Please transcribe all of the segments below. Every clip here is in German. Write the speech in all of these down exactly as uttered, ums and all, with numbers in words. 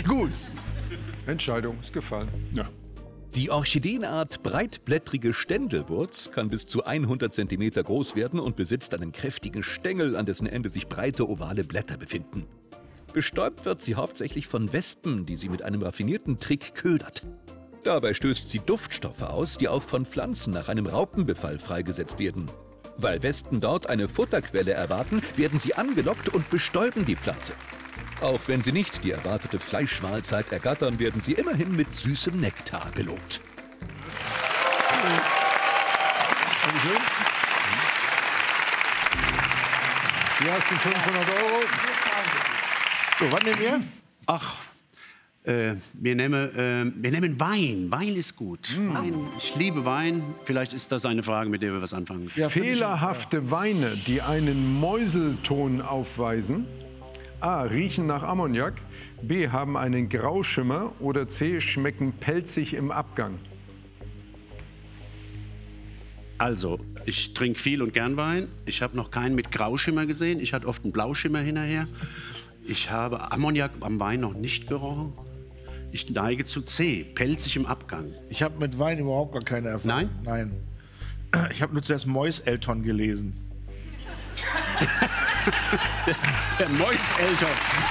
Gut. Entscheidung ist gefallen. Ja. Die Orchideenart breitblättrige Ständelwurz kann bis zu hundert Zentimeter groß werden und besitzt einen kräftigen Stängel, an dessen Ende sich breite ovale Blätter befinden. Bestäubt wird sie hauptsächlich von Wespen, die sie mit einem raffinierten Trick ködert. Dabei stößt sie Duftstoffe aus, die auch von Pflanzen nach einem Raupenbefall freigesetzt werden. Weil Wespen dort eine Futterquelle erwarten, werden sie angelockt und bestäuben die Pflanze. Auch wenn sie nicht die erwartete Fleischmahlzeit ergattern, werden sie immerhin mit süßem Nektar belohnt. Dankeschön. Die ersten fünfhundert Euro. So, was nehmen wir? Ach, äh, wir, nehmen, äh, wir nehmen Wein. Wein ist gut. Mm. Wein, ich liebe Wein. Vielleicht ist das eine Frage, mit der wir was anfangen können. Ja, fehlerhafte Weine, die einen Mäuselton aufweisen. A. Riechen nach Ammoniak. B. Haben einen Grauschimmer. Oder C. Schmecken pelzig im Abgang. Also, ich trinke viel und gern Wein. Ich habe noch keinen mit Grauschimmer gesehen. Ich hatte oft einen Blauschimmer hinterher. Ich habe Ammoniak am Wein noch nicht gerochen. Ich neige zu C. Pelzig im Abgang. Ich habe mit Wein überhaupt gar keine Erfahrung. Nein? Nein. Ich habe nur zuerst Mäuselton gelesen. der, der Mäuselton.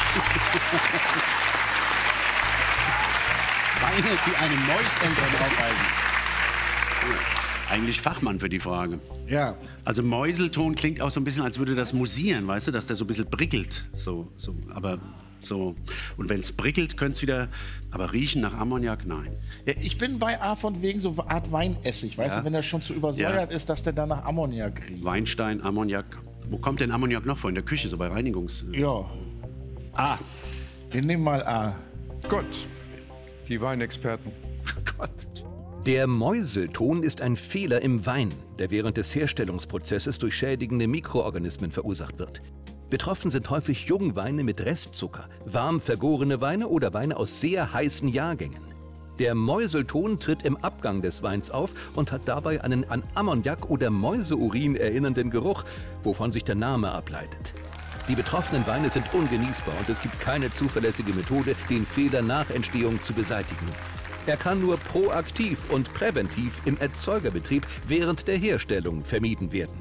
Weine, die einen Mäuselton aufweisen. Eigentlich Fachmann für die Frage. Ja. Also Mäuselton klingt auch so ein bisschen, als würde das musieren, weißt du, dass der so ein bisschen prickelt. So, so, aber so. Und wenn es prickelt, könnte es wieder, aber riechen nach Ammoniak, nein. Ja, ich bin bei A von wegen so eine Art Weinessig, weißt Ja. du, wenn der schon zu übersäuert Ja. ist, dass der dann nach Ammoniak riecht. Weinstein, Ammoniak. Wo kommt denn Ammoniak noch vor? In der Küche, so bei Reinigungs... Ja. Ah, Wir nehmen mal A. Gott, die Weinexperten. Gott. Der Mäuselton ist ein Fehler im Wein, der während des Herstellungsprozesses durch schädigende Mikroorganismen verursacht wird. Betroffen sind häufig Jungweine mit Restzucker, warm vergorene Weine oder Weine aus sehr heißen Jahrgängen. Der Mäuselton tritt im Abgang des Weins auf und hat dabei einen an Ammoniak oder Mäuseurin erinnernden Geruch, wovon sich der Name ableitet. Die betroffenen Weine sind ungenießbar und es gibt keine zuverlässige Methode, den Fehler nach Entstehung zu beseitigen. Er kann nur proaktiv und präventiv im Erzeugerbetrieb während der Herstellung vermieden werden.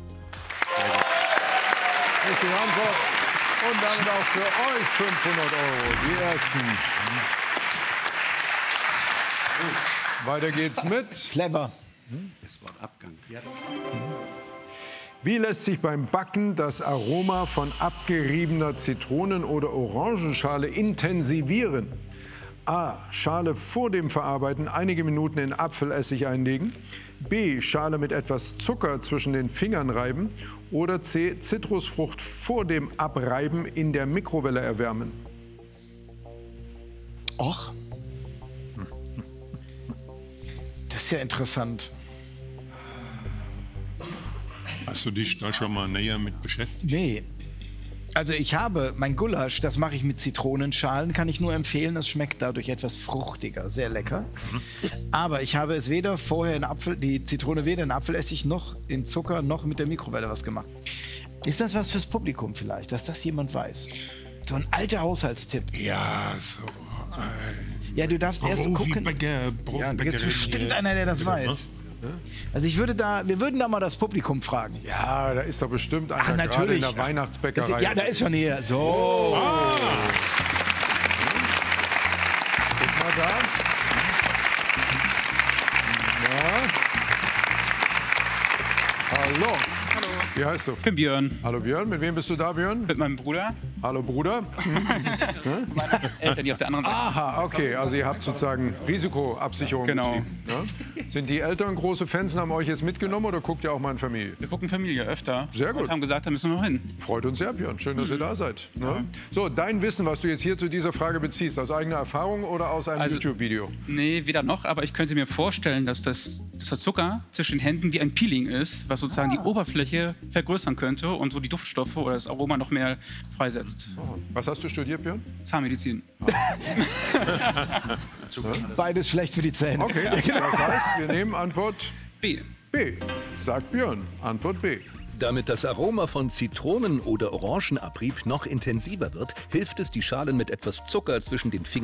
Richtige Antwort. Und damit auch für euch fünfhundert Euro. Die ersten. Weiter geht's mit. Clever. das Wort Abgang. Wie lässt sich beim Backen das Aroma von abgeriebener Zitronen- oder Orangenschale intensivieren? A. Schale vor dem Verarbeiten einige Minuten in Apfelessig einlegen. B. Schale mit etwas Zucker zwischen den Fingern reiben. Oder C. Zitrusfrucht vor dem Abreiben in der Mikrowelle erwärmen. Och. Das ist ja interessant. Hast du dich da schon mal näher mit beschäftigt? Nee. Also ich habe mein Gulasch, das mache ich mit Zitronenschalen, kann ich nur empfehlen. Das schmeckt dadurch etwas fruchtiger, sehr lecker. Mhm. Aber ich habe es weder vorher in Apfel, die Zitrone weder in Apfelessig noch in Zucker noch mit der Mikrowelle was gemacht. Ist das was fürs Publikum vielleicht, dass das jemand weiß? So ein alter Haushaltstipp. Ja, so. Äh, Ja, du darfst erst gucken. Bäcker, Ja, jetzt bestimmt einer, der das weiß. Also ich würde da, wir würden da mal das Publikum fragen. Ja, da ist doch bestimmt einer Ach, gerade in natürlich. der Weihnachtsbäckerei. Das, ja, da ist schon hier. So. Ah. Guck mal da. Ja. Hallo. Hallo. Wie heißt du? Ich bin Björn. Hallo Björn. Mit wem bist du da, Björn? Mit meinem Bruder. Hallo Bruder. Meine Eltern, die auf der anderen Seite Aha, okay. Also ihr habt sozusagen Risikoabsicherung Genau. betrieben. Ja? Sind die Eltern große Fans und haben euch jetzt mitgenommen oder guckt ihr auch mal in Familie? Wir gucken Familie öfter. Sehr gut. Und haben gesagt, da müssen wir noch hin. Freut uns sehr, Björn. Schön, dass ihr da seid. Ja. So, dein Wissen, was du jetzt hier zu dieser Frage beziehst, aus eigener Erfahrung oder aus einem Also- YouTube-Video? Nee, weder noch, aber ich könnte mir vorstellen, dass, das, dass der Zucker zwischen den Händen wie ein Peeling ist, was sozusagen die Oberfläche vergrößern könnte und so die Duftstoffe oder das Aroma noch mehr freisetzt. Was hast du studiert, Björn? Zahnmedizin. Beides schlecht für die Zähne. Okay, das heißt, wir nehmen Antwort B. B. Sagt Björn. Antwort B. Damit das Aroma von Zitronen- oder Orangenabrieb noch intensiver wird, hilft es, die Schalen mit etwas Zucker zwischen den Fingern